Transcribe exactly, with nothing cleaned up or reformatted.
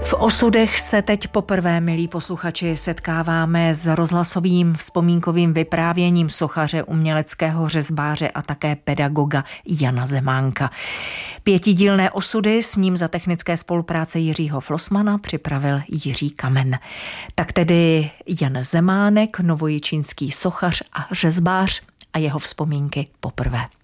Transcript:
V osudech se teď poprvé, milí posluchači, setkáváme s rozhlasovým vzpomínkovým vyprávěním sochaře, uměleckého řezbáře a také pedagoga Jana Zemánka. Pětidílné osudy s ním za technické spolupráce Jiřího Flossmana připravil Jiří Kamen. Tak tedy Jan Zemánek, novojičínský sochař a řezbář a jeho vzpomínky poprvé.